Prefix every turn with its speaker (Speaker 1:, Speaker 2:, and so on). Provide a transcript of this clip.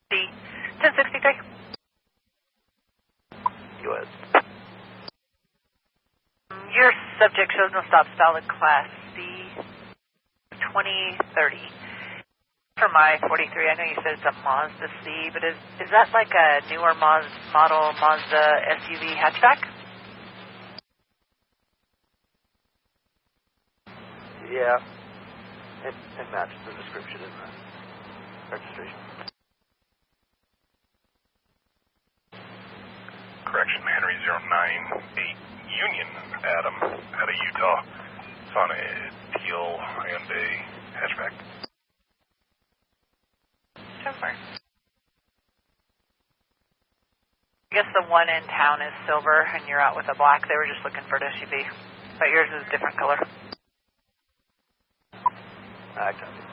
Speaker 1: 1063.
Speaker 2: U.S.
Speaker 1: Your subject shows no stops, valid class C 2030. For my 43, I know you said it's a Mazda C, but is that like a newer model Mazda SUV hatchback?
Speaker 2: Yeah, it matches the description in the registration.
Speaker 3: Correction, Henry 098 Union, Adam, out of Utah. It's on a teal Hyundai hatchback.
Speaker 1: So far. I guess the one in town is silver and you're out with a black. They were just looking for an SUV, but yours is a different color.
Speaker 2: I copy.